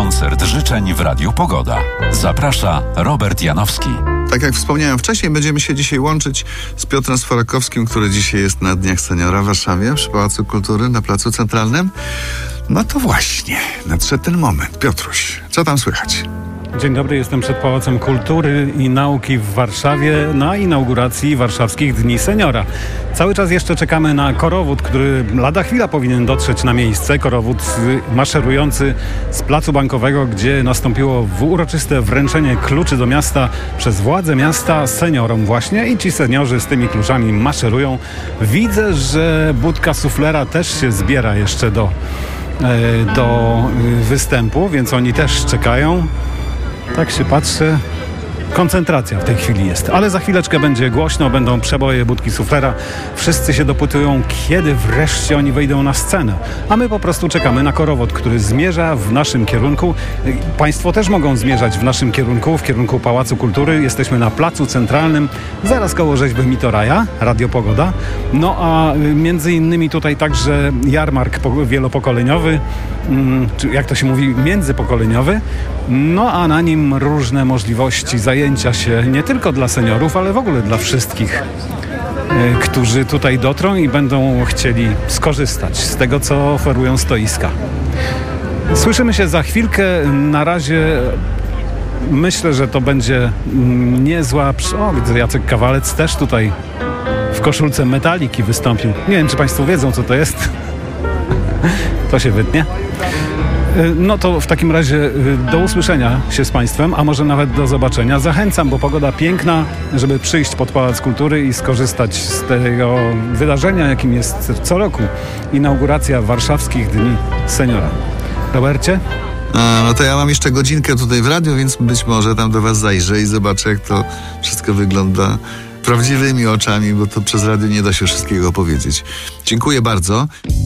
Koncert życzeń w Radiu Pogoda. Zaprasza Robert Janowski. Tak jak wspomniałem wcześniej, będziemy się dzisiaj łączyć z Piotrem Sforakowskim, który dzisiaj jest na Dniach Seniora w Warszawie przy Pałacu Kultury na Placu Centralnym. No to właśnie, nadszedł ten moment. Piotruś, co tam słychać? Dzień dobry, jestem przed Pałacem Kultury i Nauki w Warszawie na inauguracji Warszawskich Dni Seniora. Cały czas jeszcze czekamy na korowód, który lada chwila powinien dotrzeć na miejsce. Korowód maszerujący z Placu Bankowego, gdzie nastąpiło uroczyste wręczenie kluczy do miasta przez władze miasta seniorom właśnie i ci seniorzy z tymi kluczami maszerują. Widzę, że budka suflera też się zbiera jeszcze do występu, więc oni też czekają. Tak się patrzę. Koncentracja w tej chwili jest. Ale za chwileczkę będzie głośno, będą przeboje budki suflera. Wszyscy się dopytują, kiedy wreszcie oni wejdą na scenę. A my po prostu czekamy na korowód, który zmierza w naszym kierunku. Państwo też mogą zmierzać w naszym kierunku, w kierunku Pałacu Kultury. Jesteśmy na Placu Centralnym, zaraz koło rzeźby Mitoraja, Radio Pogoda. No a między innymi tutaj także jarmark wielopokoleniowy, czy jak to się mówi, międzypokoleniowy. No a na nim różne możliwości zajęcia się nie tylko dla seniorów, ale w ogóle dla wszystkich, którzy tutaj dotrą i będą chcieli skorzystać z tego, co oferują stoiska. Słyszymy się za chwilkę. Na razie myślę, że to będzie niezła... O, widzę, Jacek Kawalec też tutaj w koszulce Metaliki wystąpił. Nie wiem, czy Państwo wiedzą, co to jest. To się wytnie. No to w takim razie do usłyszenia się z Państwem, a może nawet do zobaczenia. Zachęcam, bo pogoda piękna, żeby przyjść pod Pałac Kultury i skorzystać z tego wydarzenia, jakim jest co roku inauguracja Warszawskich Dni Seniora. Robercie? No to ja mam jeszcze godzinkę tutaj w radiu, więc być może tam do Was zajrzę i zobaczę, jak to wszystko wygląda prawdziwymi oczami, bo to przez radio nie da się wszystkiego opowiedzieć. Dziękuję bardzo.